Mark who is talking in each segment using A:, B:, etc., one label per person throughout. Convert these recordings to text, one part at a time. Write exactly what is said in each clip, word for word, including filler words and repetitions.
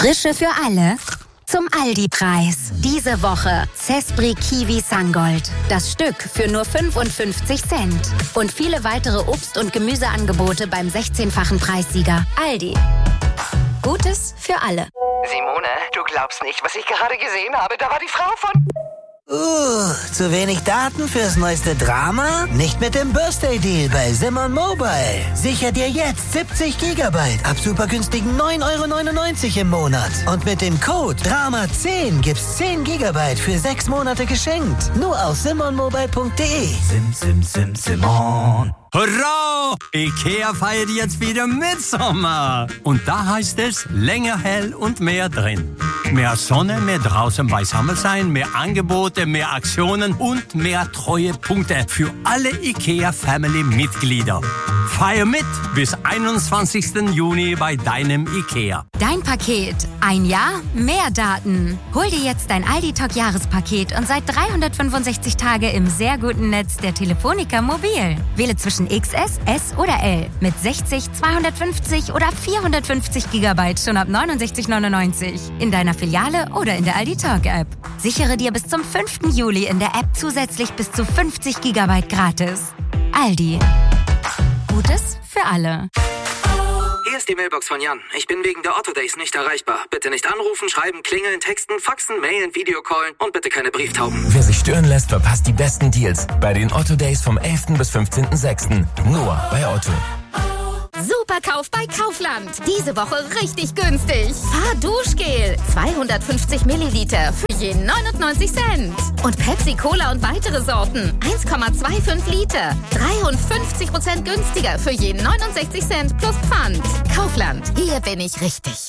A: Frische für alle zum Aldi-Preis. Diese Woche Zespri Kiwi Sangold. Das Stück für nur fünfundfünfzig Cent. Und viele weitere Obst- und Gemüseangebote beim sechzehnfachen Preissieger. Aldi. Gutes für alle.
B: Simone, du glaubst nicht, was ich gerade gesehen habe. Da war die Frau von...
C: Uh, zu wenig Daten fürs neueste Drama? Nicht mit dem Birthday-Deal bei Simon Mobile. Sicher dir jetzt siebzig Gigabyte ab super günstigen neun Euro neunundneunzig im Monat. Und mit dem Code Drama zehn gibt's zehn Gigabyte für sechs Monate geschenkt. Nur auf simon mobile punkt de.
D: Sim, sim, sim, Simon. Hurra! IKEA feiert jetzt wieder Mitsommer. Und da heißt es länger hell und mehr drin. Mehr Sonne, mehr draußen beisammen sein, mehr Angebote, mehr Aktionen und mehr Treuepunkte für alle IKEA-Family-Mitglieder. Feier mit bis einundzwanzigsten Juni bei deinem IKEA.
A: Dein Paket. Ein Jahr, mehr Daten. Hol dir jetzt dein Aldi-Talk-Jahrespaket und seit dreihundertfünfundsechzig Tage im sehr guten Netz der Telefonica Mobil. Wähle zwischen X S, S oder L mit sechzig, zweihundertfünfzig oder vierhundertfünfzig Gigabyte schon ab neunundsechzig neunundneunzig. In deiner Filiale oder in der Aldi Talk App. Sichere dir bis zum fünften Juli in der App zusätzlich bis zu fünfzig Gigabyte gratis. Aldi. Gutes für alle.
E: Hier ist die Mailbox von Jan. Ich bin wegen der Otto Days nicht erreichbar. Bitte nicht anrufen, schreiben, klingeln, texten, faxen, mailen, Videocallen und bitte keine Brieftauben.
F: Wer sich stören lässt, verpasst die besten Deals bei den Otto Days vom elften bis fünfzehnten sechsten Nur bei Otto.
G: Superkauf bei Kaufland. Diese Woche richtig günstig. Fahrduschgel. zweihundertfünfzig Milliliter für je neunundneunzig Cent. Und Pepsi Cola und weitere Sorten. eins Komma fünfundzwanzig Liter. dreiundfünfzig Prozent günstiger für je neunundsechzig Cent plus Pfand. Kaufland. Hier bin ich richtig.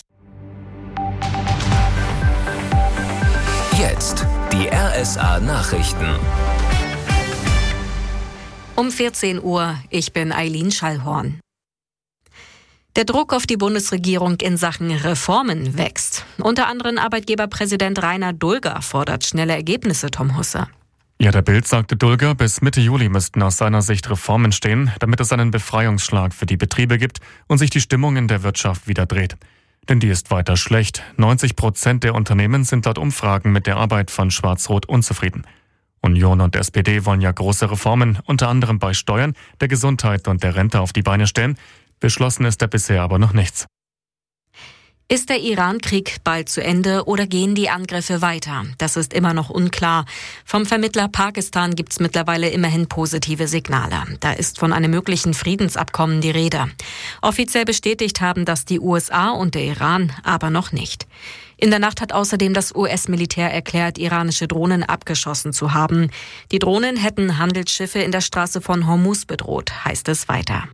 F: Jetzt die R S A-Nachrichten.
H: Um vierzehn Uhr. Ich bin Eileen Schallhorn. Der Druck auf die Bundesregierung in Sachen Reformen wächst. Unter anderem Arbeitgeberpräsident Rainer Dulger fordert schnelle Ergebnisse, Tom Husse.
I: Ja, der Bild sagte Dulger, bis Mitte Juli müssten aus seiner Sicht Reformen stehen, damit es einen Befreiungsschlag für die Betriebe gibt und sich die Stimmung in der Wirtschaft wieder dreht. Denn die ist weiter schlecht. neunzig Prozent der Unternehmen sind laut Umfragen mit der Arbeit von Schwarz-Rot unzufrieden. Union und S P D wollen ja große Reformen, unter anderem bei Steuern, der Gesundheit und der Rente auf die Beine stellen. Beschlossen ist da bisher aber noch nichts.
H: Ist der Iran-Krieg bald zu Ende oder gehen die Angriffe weiter? Das ist immer noch unklar. Vom Vermittler Pakistan gibt es mittlerweile immerhin positive Signale. Da ist von einem möglichen Friedensabkommen die Rede. Offiziell bestätigt haben das die U S A und der Iran aber noch nicht. In der Nacht hat außerdem das U S-Militär erklärt, iranische Drohnen abgeschossen zu haben. Die Drohnen hätten Handelsschiffe in der Straße von Hormuz bedroht, heißt es weiter.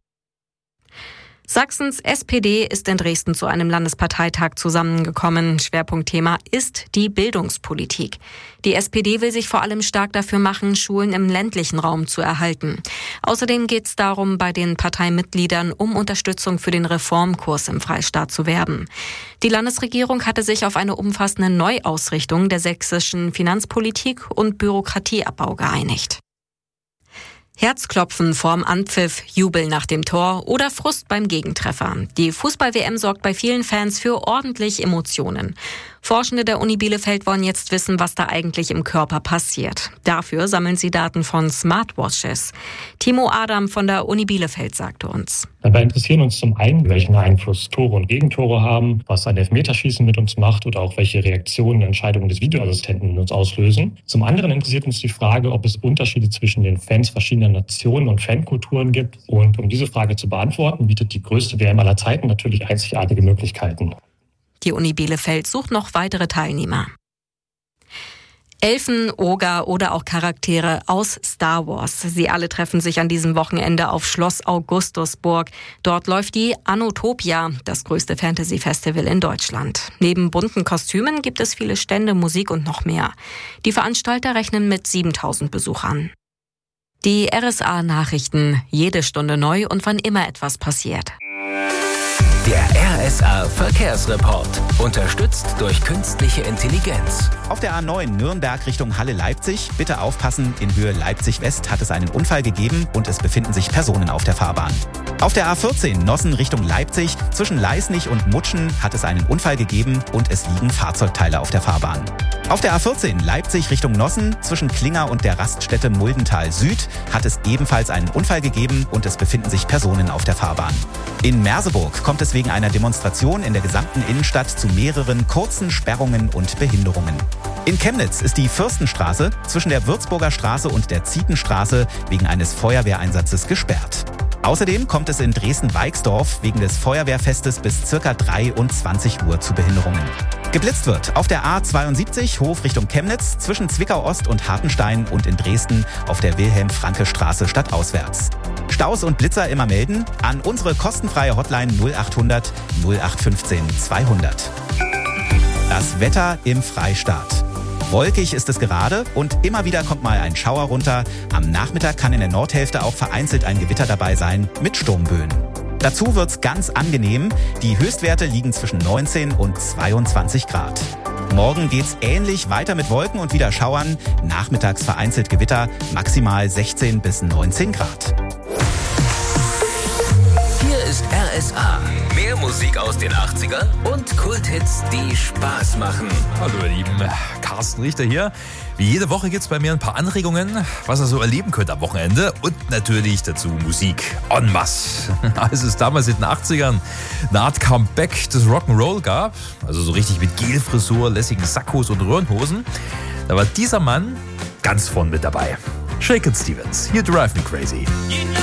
H: Sachsens S P D ist in Dresden zu einem Landesparteitag zusammengekommen. Schwerpunktthema ist die Bildungspolitik. Die S P D will sich vor allem stark dafür machen, Schulen im ländlichen Raum zu erhalten. Außerdem geht es darum, bei den Parteimitgliedern um Unterstützung für den Reformkurs im Freistaat zu werben. Die Landesregierung hatte sich auf eine umfassende Neuausrichtung der sächsischen Finanzpolitik und Bürokratieabbau geeinigt. Herzklopfen vorm Anpfiff, Jubel nach dem Tor oder Frust beim Gegentreffer. Die Fußball-W M sorgt bei vielen Fans für ordentlich Emotionen. Forschende der Uni Bielefeld wollen jetzt wissen, was da eigentlich im Körper passiert. Dafür sammeln sie Daten von Smartwatches. Timo Adam von der Uni Bielefeld sagte uns:
J: Dabei interessieren uns zum einen, welchen Einfluss Tore und Gegentore haben, was ein Elfmeterschießen mit uns macht oder auch welche Reaktionen Entscheidungen des Videoassistenten in uns auslösen. Zum anderen interessiert uns die Frage, ob es Unterschiede zwischen den Fans verschiedener Nationen und Fankulturen gibt. Und um diese Frage zu beantworten, bietet die größte W M aller Zeiten natürlich einzigartige Möglichkeiten.
H: Die Uni Bielefeld sucht noch weitere Teilnehmer. Elfen, Oger oder auch Charaktere aus Star Wars. Sie alle treffen sich an diesem Wochenende auf Schloss Augustusburg. Dort läuft die Anotopia, das größte Fantasy-Festival in Deutschland. Neben bunten Kostümen gibt es viele Stände, Musik und noch mehr. Die Veranstalter rechnen mit siebentausend Besuchern. Die R S A-Nachrichten, jede Stunde neu und wann immer etwas passiert.
F: Der R S A-Verkehrsreport. Unterstützt durch künstliche Intelligenz.
K: Auf der A neun Nürnberg Richtung Halle-Leipzig. Bitte aufpassen, in Höhe Leipzig West hat es einen Unfall gegeben und es befinden sich Personen auf der Fahrbahn. Auf der A vierzehn Nossen Richtung Leipzig zwischen Leisnig und Mutschen hat es einen Unfall gegeben und es liegen Fahrzeugteile auf der Fahrbahn. Auf der A vierzehn Leipzig Richtung Nossen zwischen Klinger und der Raststätte Muldental Süd hat es ebenfalls einen Unfall gegeben und es befinden sich Personen auf der Fahrbahn. In Merseburg kommt es wegen einer Demonstration in der gesamten Innenstadt zu mehreren kurzen Sperrungen und Behinderungen. In Chemnitz ist die Fürstenstraße zwischen der Würzburger Straße und der Zietenstraße wegen eines Feuerwehreinsatzes gesperrt. Außerdem kommt es in Dresden-Weixdorf wegen des Feuerwehrfestes bis ca. dreiundzwanzig Uhr zu Behinderungen. Geblitzt wird auf der A zweiundsiebzig Hof Richtung Chemnitz zwischen Zwickau-Ost und Hartenstein und in Dresden auf der Wilhelm-Franke-Straße stadtauswärts. Staus und Blitzer immer melden an unsere kostenfreie Hotline null achthundert null acht fünfzehn zweihundert. Das Wetter im Freistaat. Wolkig ist es gerade und immer wieder kommt mal ein Schauer runter. Am Nachmittag kann in der Nordhälfte auch vereinzelt ein Gewitter dabei sein mit Sturmböen. Dazu wird's ganz angenehm. Die Höchstwerte liegen zwischen neunzehn und zweiundzwanzig Grad. Morgen geht's ähnlich weiter mit Wolken und wieder Schauern. Nachmittags vereinzelt Gewitter, maximal sechzehn bis neunzehn Grad.
F: Hier ist R S A. Mehr Musik aus den achtzigern und Kulthits, die Spaß machen.
L: Hallo ihr Lieben, Carsten Richter hier. Wie jede Woche gibt es bei mir ein paar Anregungen, was ihr so erleben könnt am Wochenende. Und natürlich dazu Musik en masse. Als es damals in den achtzigern eine Art Comeback des Rock'n'Roll gab, also so richtig mit Gelfrisur, lässigen Sackos und Röhrenhosen, da war dieser Mann ganz vorn mit dabei. Shakin' Stevens, hier Drive Me Crazy.